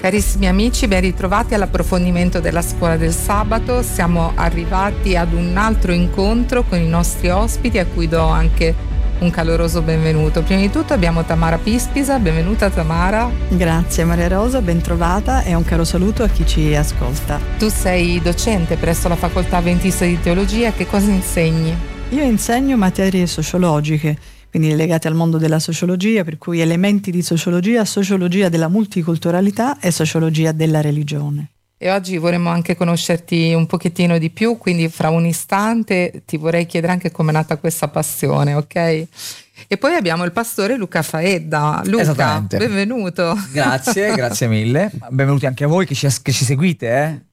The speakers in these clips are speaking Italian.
Carissimi amici, ben ritrovati all'approfondimento della Scuola del Sabato. Siamo arrivati ad un altro incontro con i nostri ospiti, a cui do anche un caloroso benvenuto. Prima di tutto abbiamo Tamara Pispisa. Benvenuta Tamara. Grazie Maria Rosa, ben trovata, e un caro saluto a chi ci ascolta. Tu sei docente presso la Facoltà Adventista di Teologia. Che cosa insegni? Io insegno materie sociologiche, quindi legate al mondo della sociologia, per cui elementi di sociologia, sociologia della multiculturalità e sociologia della religione. E oggi vorremmo anche conoscerti un pochettino di più, quindi fra un istante ti vorrei chiedere anche come è nata questa passione, ok? E poi abbiamo il pastore Luca Faedda. Luca, benvenuto. Grazie mille. Benvenuti anche a voi che ci seguite.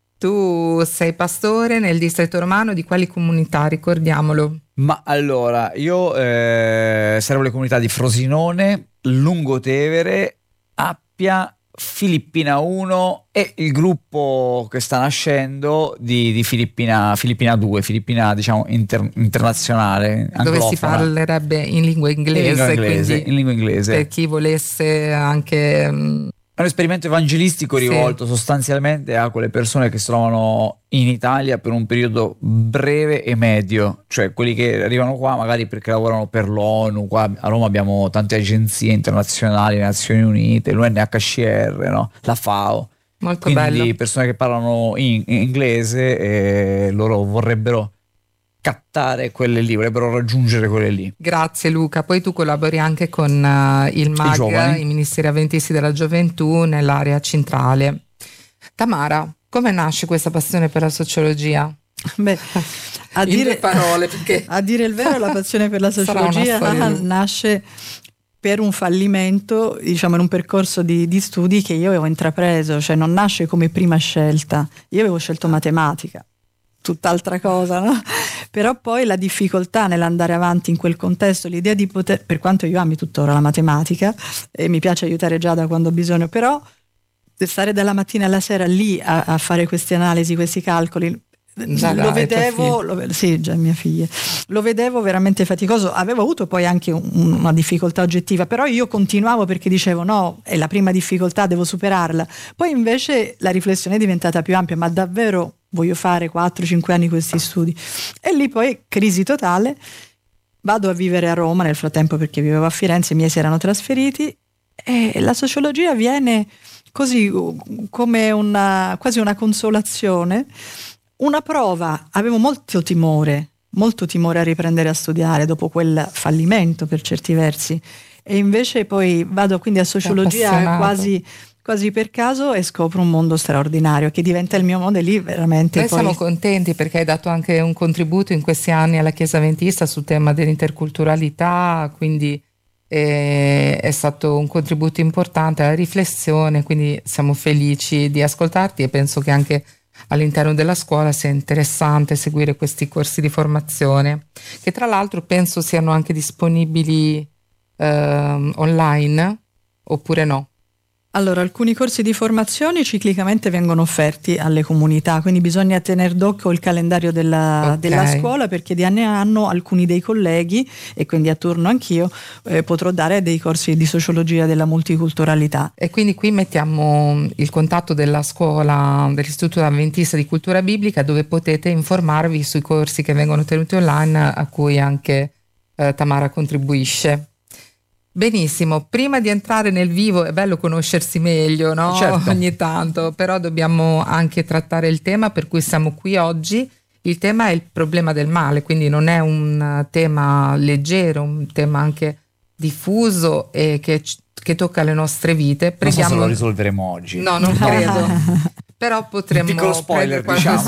Tu sei pastore nel distretto romano di quali comunità, ricordiamolo? Ma allora, io servo le comunità di Frosinone, Lungotevere, Appia, Filippina 1 e il gruppo che sta nascendo di Filippina 2, Filippina diciamo internazionale, anglofona. Dove si parlerebbe in lingua inglese, in lingua inglese. Per chi volesse anche... È un esperimento evangelistico rivolto sostanzialmente a quelle persone che si trovano in Italia per un periodo breve e medio, cioè quelli che arrivano qua magari perché lavorano per l'ONU. Qua a Roma abbiamo tante agenzie internazionali, le Nazioni Unite, l'UNHCR, no? La FAO. Molto quindi bello. Persone che parlano in inglese e loro vorrebbero cattare quelle lì, vorrebbero raggiungere quelle lì. Grazie Luca. Poi tu collabori anche con il MAG, i Ministeri Adventisti della Gioventù, nell'area centrale. Tamara, come nasce questa passione per la sociologia? Beh, a dire il vero, la passione per la sociologia nasce per un fallimento, diciamo, in un percorso di studi che io avevo intrapreso, cioè non nasce come prima scelta. Io avevo scelto matematica, tutt'altra cosa, no? Però poi la difficoltà nell'andare avanti in quel contesto, l'idea di poter, per quanto io ami tuttora la matematica e mi piace aiutare Giada quando ho bisogno, però stare dalla mattina alla sera lì a fare queste analisi, questi calcoli, lo vedevo, già mia figlia, lo vedevo veramente faticoso. Avevo avuto poi anche una difficoltà oggettiva, però io continuavo perché dicevo no, è la prima difficoltà, devo superarla. Poi invece la riflessione è diventata più ampia, ma davvero voglio fare 4-5 anni questi studi? E lì poi crisi totale, vado a vivere a Roma nel frattempo perché vivevo a Firenze, i miei si erano trasferiti, e la sociologia viene così come quasi una consolazione, una prova. Avevo molto timore a riprendere a studiare dopo quel fallimento per certi versi, e invece poi vado quindi a sociologia quasi per caso e scopro un mondo straordinario che diventa il mio mondo, e lì veramente noi siamo contenti perché hai dato anche un contributo in questi anni alla Chiesa Adventista sul tema dell'interculturalità, quindi è stato un contributo importante alla riflessione, quindi siamo felici di ascoltarti, e penso che anche all'interno della scuola sia interessante seguire questi corsi di formazione, che tra l'altro penso siano anche disponibili online, oppure no? Allora, alcuni corsi di formazione ciclicamente vengono offerti alle comunità, quindi bisogna tenere d'occhio il calendario della scuola, perché di anno in anno alcuni dei colleghi, e quindi a turno anch'io, potrò dare dei corsi di sociologia della multiculturalità. E quindi qui mettiamo il contatto della scuola dell'Istituto Adventista di Cultura Biblica, dove potete informarvi sui corsi che vengono tenuti online, a cui anche Tamara contribuisce. Benissimo, prima di entrare nel vivo è bello conoscersi meglio, no? Certo. Ogni tanto, però dobbiamo anche trattare il tema per cui siamo qui oggi. Il tema è il problema del male, quindi non è un tema leggero, un tema anche diffuso e che tocca le nostre vite. Preghiamo... Non so se lo risolveremo oggi. No, non credo. Però potremmo piccolo spoiler, prendere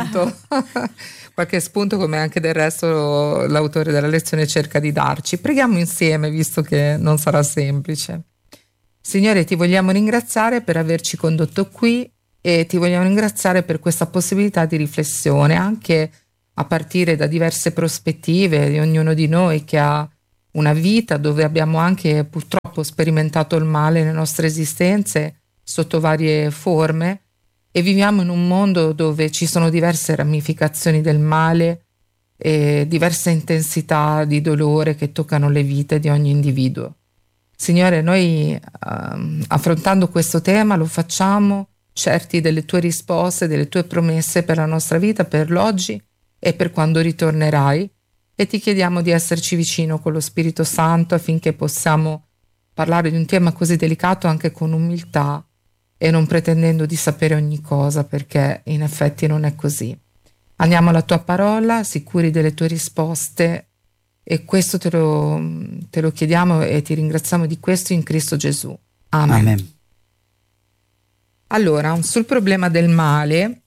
qualche spunto, come anche del resto l'autore della lezione cerca di darci. Preghiamo insieme, visto che non sarà semplice. Signore, ti vogliamo ringraziare per averci condotto qui, e ti vogliamo ringraziare per questa possibilità di riflessione, anche a partire da diverse prospettive di ognuno di noi che ha una vita dove abbiamo anche purtroppo sperimentato il male nelle nostre esistenze sotto varie forme, e viviamo in un mondo dove ci sono diverse ramificazioni del male e diverse intensità di dolore che toccano le vite di ogni individuo. Signore, noi affrontando questo tema lo facciamo certi delle tue risposte, delle tue promesse per la nostra vita, per l'oggi e per quando ritornerai, e ti chiediamo di esserci vicino con lo Spirito Santo affinché possiamo parlare di un tema così delicato anche con umiltà e non pretendendo di sapere ogni cosa, perché in effetti non è così. Andiamo alla tua parola, sicuri delle tue risposte, e questo te lo chiediamo e ti ringraziamo di questo in Cristo Gesù. Amen. Amen. Allora, sul problema del male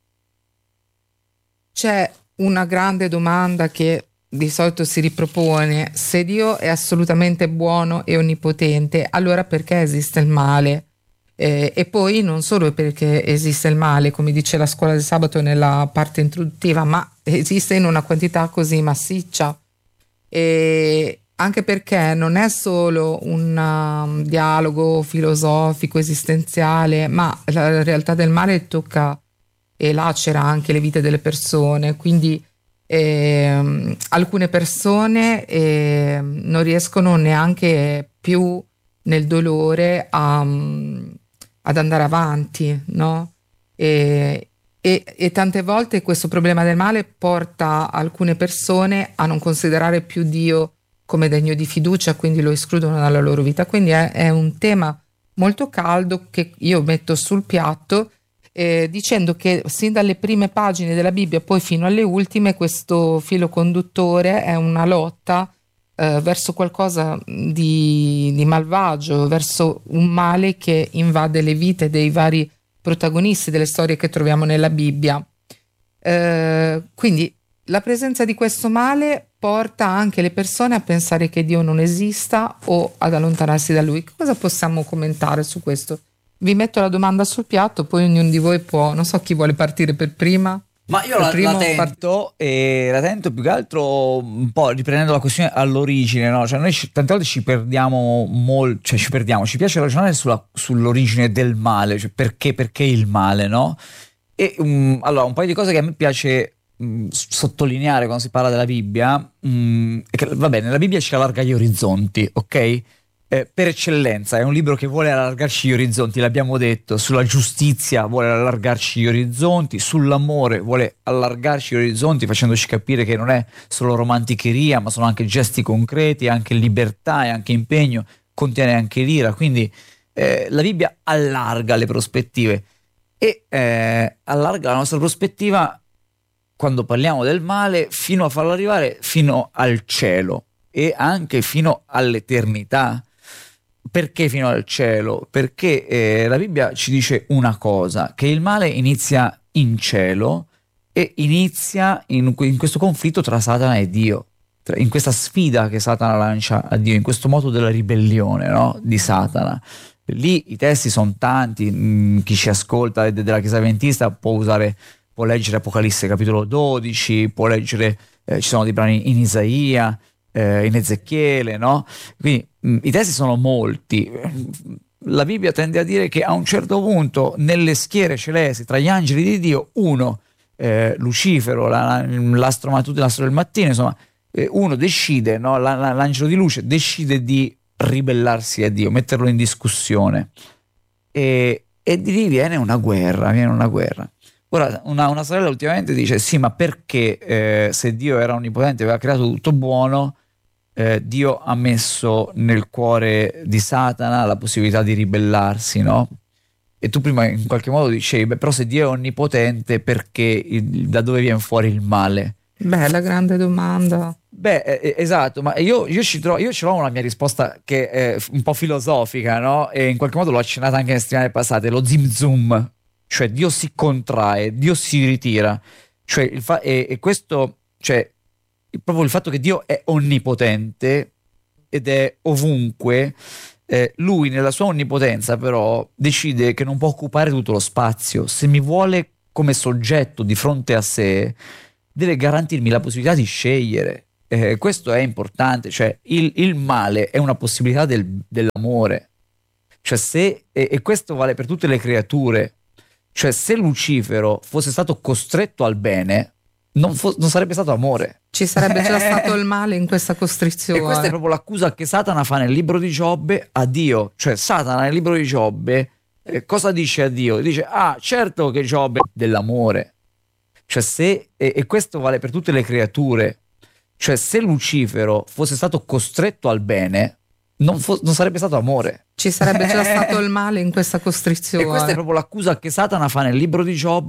c'è una grande domanda che di solito si ripropone: se Dio è assolutamente buono e onnipotente, allora perché esiste il male? E poi non solo perché esiste il male, come dice la scuola del sabato nella parte introduttiva, ma esiste in una quantità così massiccia. E anche perché non è solo un dialogo filosofico, esistenziale, ma la realtà del male tocca e lacera anche le vite delle persone, quindi alcune persone non riescono neanche più nel dolore ad andare avanti, no? E tante volte questo problema del male porta alcune persone a non considerare più Dio come degno di fiducia, quindi lo escludono dalla loro vita. Quindi è un tema molto caldo che io metto sul piatto, dicendo che sin dalle prime pagine della Bibbia poi fino alle ultime questo filo conduttore è una lotta verso qualcosa di malvagio, verso un male che invade le vite dei vari protagonisti delle storie che troviamo nella Bibbia. Quindi la presenza di questo male porta anche le persone a pensare che Dio non esista o ad allontanarsi da Lui. Cosa possiamo commentare su questo? Vi metto la domanda sul piatto, poi ognuno di voi può, non so chi vuole partire per prima. Ma io la tento più che altro un po' riprendendo la questione all'origine, no? Cioè noi tante volte ci perdiamo molto, ci piace ragionare sull'origine del male, cioè perché il male, no? E allora un paio di cose che a me piace sottolineare quando si parla della Bibbia è che, vabbè, nella Bibbia ci allarga gli orizzonti, ok? Per eccellenza è un libro che vuole allargarci gli orizzonti, l'abbiamo detto. Sulla giustizia vuole allargarci gli orizzonti, sull'amore vuole allargarci gli orizzonti, facendoci capire che non è solo romanticheria, ma sono anche gesti concreti, anche libertà e anche impegno, contiene anche l'ira. Quindi la Bibbia allarga le prospettive e allarga la nostra prospettiva quando parliamo del male, fino a farlo arrivare fino al cielo e anche fino all'eternità. Perché fino al cielo? Perché la Bibbia ci dice una cosa, che il male inizia in cielo e inizia in questo conflitto tra Satana e Dio, in questa sfida che Satana lancia a Dio, in questo moto della ribellione, no? Di Satana. Lì i testi sono tanti, chi ci ascolta della Chiesa Adventista può leggere Apocalisse capitolo 12, può leggere, ci sono dei brani in Isaia, in Ezechiele, no? Quindi i testi sono molti. La Bibbia tende a dire che a un certo punto nelle schiere celesti tra gli angeli di Dio uno, Lucifero, l'astro mattutino, l'astro del mattino, insomma, uno decide, no? L'angelo di luce decide di ribellarsi a Dio, metterlo in discussione, e di lì viene una guerra. Ora, una sorella ultimamente dice: sì, ma perché se Dio era onnipotente e aveva creato tutto buono, Dio ha messo nel cuore di Satana la possibilità di ribellarsi, no? E tu prima in qualche modo dicevi: beh, però se Dio è onnipotente, perché da dove viene fuori il male? Beh, la grande domanda. Beh, esatto, ma io ce l'ho una mia risposta che è un po' filosofica, no? E in qualche modo l'ho accennata anche nelle settimane passate, lo zim zum. Cioè Dio si contrae, Dio si ritira, cioè e questo, cioè proprio il fatto che Dio è onnipotente ed è ovunque, lui nella sua onnipotenza però decide che non può occupare tutto lo spazio. Se mi vuole come soggetto di fronte a sé, deve garantirmi la possibilità di scegliere. Questo è importante, cioè il male è una possibilità dell'amore, cioè e questo vale per tutte le creature. Cioè se Lucifero fosse stato costretto al bene, non sarebbe stato amore. Ci sarebbe già stato il male in questa costrizione. E questa è proprio l'accusa che Satana fa nel libro di Giobbe a Dio. Cioè Satana nel libro di Giobbe cosa dice a Dio? Dice certo che Giobbe è dell'amore. Cioè e questo vale per tutte le creature. Cioè se Lucifero fosse stato costretto al bene, non sarebbe stato amore. Ci sarebbe già stato il male in questa costrizione. E questa è proprio l'accusa che Satana fa nel libro di Giobbe